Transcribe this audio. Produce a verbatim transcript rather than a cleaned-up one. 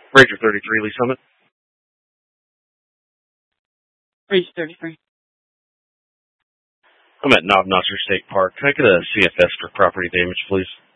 Ranger thirty-three, Lee Summit. Ranger thirty-three. I'm at Knob Notcher State Park. Can I get a C F S for property damage, please?